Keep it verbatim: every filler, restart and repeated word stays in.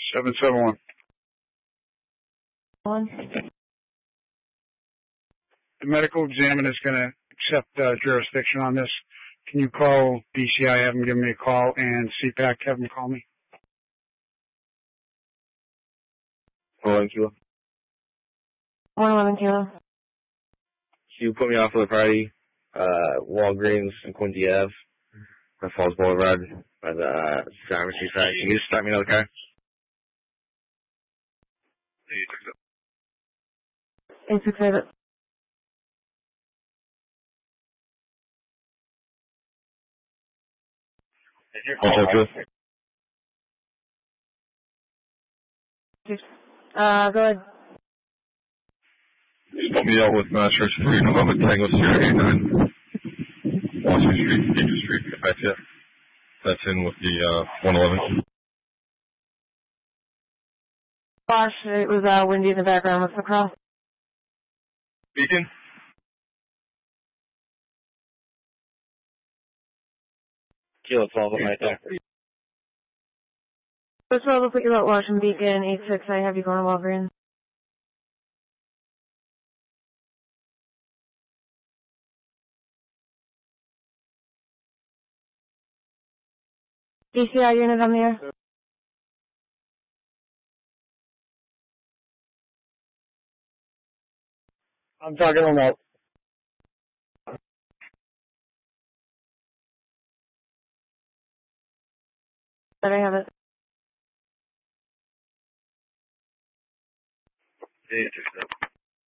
seven seven one. One. The medical examiner is going to accept uh, jurisdiction on this. Can you call B C I, have them give me a call, and C PAC, have them call me? One kilo. One eleven kilo. Can you put me off of the Friday, uh, Walgreens and Quincy Ave, Grand Falls Boulevard, by the, uh, pharmacy side? Can you just start me another car? Eight six eight. Uh, go ahead. Just put me out with uh, Church three, November Tango Sierra eighty-nine, Washington Street, Deacon Street, get back to you. That's in with the uh, one eleven. Bosh, it was uh, windy in the background. What's the cross? Beacon? Kilo twelve on my back. First of all, we'll put you out Washington Beacon, eight six. I have you going to Walgreens. D C I unit on the air. I'm talking remote. There I have it. eight six seven.